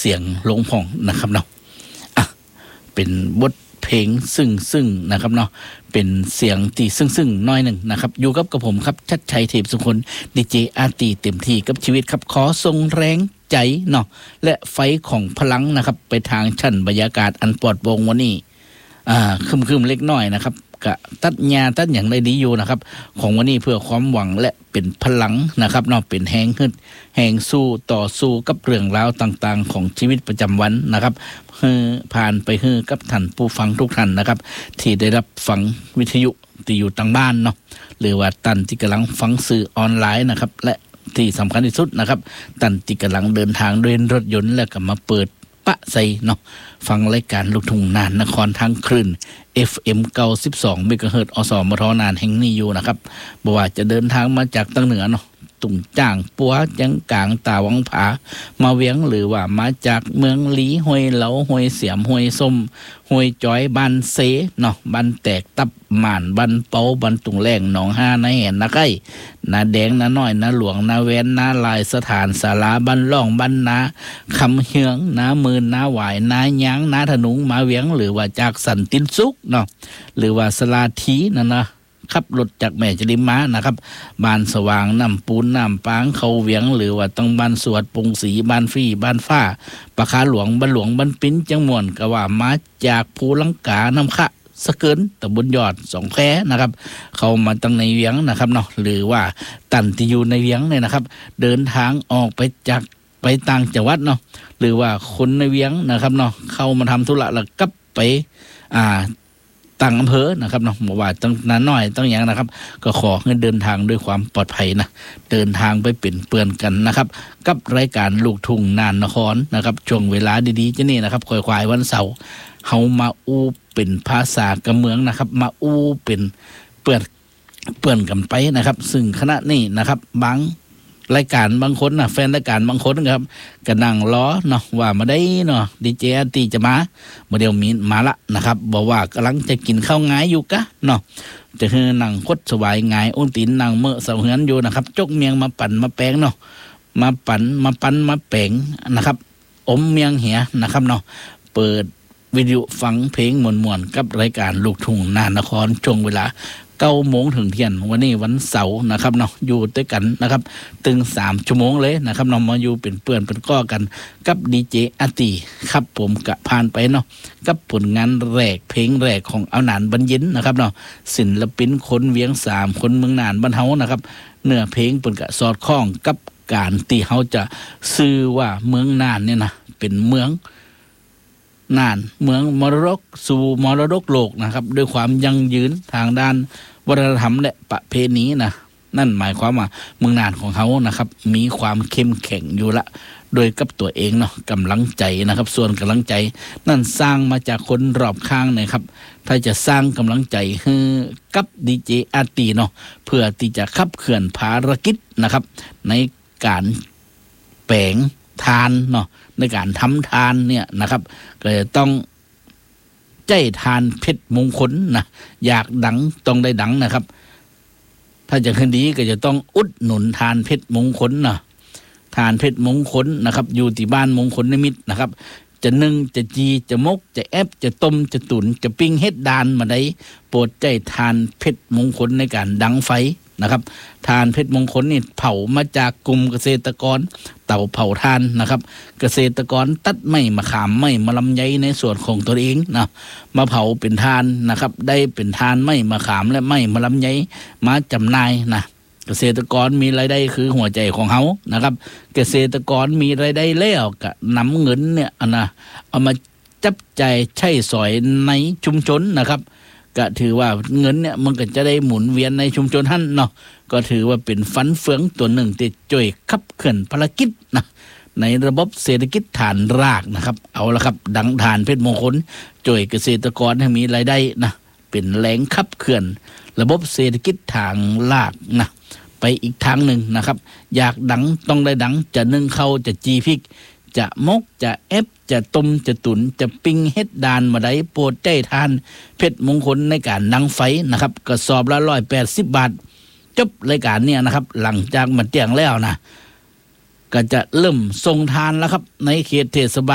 สียงลงผ่องนะครับเนาะเป็นบทเพลงซึ่งนะครับเนาะเป็นเสียงที่ซึ่งน้อยหนึ่งนะครับอยู่กับผมครับชัดชัยเทพสุคนดีเจอาร์ตีเต็มที่กับชีวิตครับขอส่งแรงใจเนาะและไฟของพลังนะครับไปทางชั้นบรรยากาศอันปลอดโปร่งวันนี้คึมเล็กน้อยนะครับกะตัดอย่างไรดีอยู่นะครับของวันนี้เพื่อความหวังและเป็นพลังนะครับเนาะเป็นแหงขึ้นแหงสู้ต่อสู้กับเรื่องราวต่างๆของชีวิตประจำวันนะครับผ่านไปกับท่านผู้ฟังทุกท่านนะครับที่ได้รับฟังวิทยุที่อยู่ต่างบ้านเนาะหรือว่าท่านที่กำลังฟังสื่อออนไลน์นะครับและที่สำคัญที่สุดนะครับท่านที่กำลังเดินทางด้วยรถยนต์แล้วก็มาเปิดปะใส่เนาะฟังรายการลูกทุ่งนานนครทางคลื่น FM 92 เมกะเฮิรตซ์อสมทนานแห่งนี้อยู่นะครับบ่ว่าจะเดินทางมาจากทางเหนือเนาะตุ่งจ้างปัวยังกลางตาวังผามาเวียงหรือว่ามาจากเมืองหลีห้วยเหลาห้วยเสียมห้วยส้มห้วยจ้อยบ้านเสเนาะบ้านแตกตับหม่านบ้านเปาบ้านตุงแรงหนองห้านาแห่นนาไก่นาแดงนาน้อยนาหลวงนาแวนนาลายสถานศาลาบ้านล่องบ้านนาคำเฮืองนาหมื่นนาหวายนาหยางนาถนุงมาเวียงหรือว่าจากสันตินสุกเนาะหรือว่าสลาทีนั่นนะขับรถจากแม่จริม้านะครับบ้านสว่างน้ำปูนน้ำปางเขาเวียงหรือว่าต้องบ้านสวดปงสีบ้านฟรีบ้านฟ้าปะคาหลวงบ้านปิ้นจังม่วนก็ว่ามาจากภูลังกาน้ำขะสะเกินตำบลยอดสองแคนะครับเข้ามาตั้งในเวียงนะครับเนาะหรือว่าตันที่อยู่ในเวียงเนี่ยนะครับเดินทางออกไปต่างจังหวัดเนาะหรือว่าคนในเวียงนะครับเนาะเข้ามาทำธุระแล้วก็ไปต่างอำเภอนะครับเนาะบอกว่าต้องนานหน่อยต้องอย่างนะครับก็ขอให้เดินทางด้วยความปลอดภัยนะเดินทางไปเป็นเปื้อนกันนะครับกับรายการลูกทุ่งนานนครนะครับช่วงเวลาดีๆจะนี่นะครับควายวันเสาร์เฮามาอู้เป็นภาษากำเมืองนะครับมาอู้เป็นเปื้อนกันไปนะครับซึ่งคณะนี้นะครับบางรายการบางคนนะแฟนรายการบางคนนะครับก็นั่งล้อเนาะว่ามาได้เนาะดีเจอาร์ตีจะมาโมเดลมีมาละนะครับบอกว่ากำลังจะกินข้าวงายอยู่กะเนาะจะคือนั่งคดสวายงายอ้นตีนนั่งเมื่อเสาเหือนอยู่นะครับจกเมียงมาปั่นมาแปลงเนาะมาปั่นมาแปลงนะครับอมเมียงเหียนะครับเนาะเปิดวิดีโอฟังเพลงม่วนๆกับรายการลูกทุ่งนานครช่วงเวลา9 โมงถึงเที่ยงวันนี้วันเสาร์นะครับเนาะอยู่ด้วยกันนะครับตึง3 ชั่วโมงเลยนะครับเนาะมาอยู่เป็นเปื้อนเป็นก้อกันกับดีเจอาร์ตีครับผมกะผ่านไปเนาะกับผลงานแรกเพลงแรกของเอาหนานบรรยินนะครับเนาะศิลปินคนเวียง3คนเมืองน่านบ้านเฮานะครับเนื้อเพลงเปิ้นกะสอดคล้องกับการที่เฮาจะชื่อว่าเมืองน่านเนี่ยนะเป็นเมืองน่านเมืองมรดกสู่มรดกโลกนะครับด้วยความยั่งยืนทางด้านวัฒนธรรมและประเพณีนะนั่นหมายความว่าเมืองน่านของเขานะครับมีความเข้มแข็งอยู่ละโดยกับตัวเองเนาะกำลังใจนะครับส่วนกำลังใจนั่นสร้างมาจากคนรอบข้างนะครับถ้าจะสร้างกำลังใจให้กับดีเจอาร์ตีเนาะเพื่อที่จะขับเคลื่อนภารกิจนะครับในการแปลงทานเนาะในการทำทานเนี่ยนะครับก็จะต้องใจทานเพชรมงคลนะอยากดังต้องได้ดังนะครับถ้าจะขึ้นดีก็จะต้องอุดหนุนทานเพชรมงคลนะทานเพชรมงคลนะครับอยู่ที่บ้านมงคลนิมิตนะครับจะนึ่งจะจีจะมกจะแอบจะต้มจะตุ๋นจะปิ้งเฮ็ดดานมาได้โปรดใจทานเพชรมงคลในการดังไฟนะครับทานเพชรมงคลนี่เผามาจากกลุ่มเกษตรกรเต่าเผาทานนะครับเกษตรกรตัดไม้มะขามไม้มะลำไยในส่วนของตัวเองนะมาเผาเป็นทานนะครับได้เป็นทานไม้มะขามและไม้มะลำไยมาจำหน่ายนะเกษตรกรมีรายได้คือหัวใจของเขานะครับเกษตรกรมีรายได้แล้วก็นำเงินเนี่ยนะเอามาจับจ่ายใช้สอยในชุมชนนะครับก็ถือว่าเงินเนี่ยมันก็จะได้หมุนเวียนในชุมชนท่านเนาะก็ถือว่าเป็นฟันเฟืองตัวหนึ่งที่ช่วยขับเคลื่อนภารกิจนะในระบบเศรษฐกิจฐานรากนะครับเอาละครับดังทานเพชรมงคลช่วยเกษตรกรให้มีรายได้นะเป็นแหล่งขับเคลื่อนระบบเศรษฐกิจทางรากนะไปอีกทางหนึ่งนะครับอยากดังต้องได้ดังจะนึ่งข้าวจะจีพริกจะมกจะแอบจะต้มจะตุ๋นจะปิ้งเฮ็ดดานมาได้โปรดใจทานเพชรมงคลในการดังไฟนะครับกระสอบละ180 บาทจบรายการเนี่ยนะครับหลังจากมาเตียงแล้วนะก็จะเริ่มส่งทานแล้วครับในเขตเทศบาล